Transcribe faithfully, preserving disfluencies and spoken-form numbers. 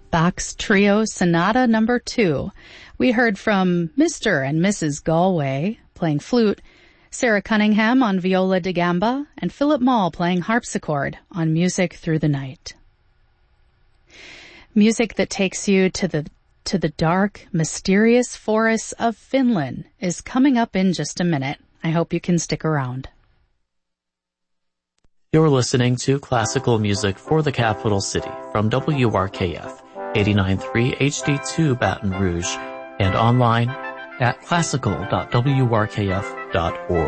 Bach's Trio Sonata Number two. We heard from Mister and Missus Galway playing flute, Sarah Cunningham on viola da gamba, and Philip Mall playing harpsichord on Music Through the Night. Music that takes you to the to the dark, mysterious forests of Finland is coming up in just a minute. I hope you can stick around. You're listening to classical music for the capital city from W R K F eighty-nine point three H D two Baton Rouge and online at classical dot w r k f dot org.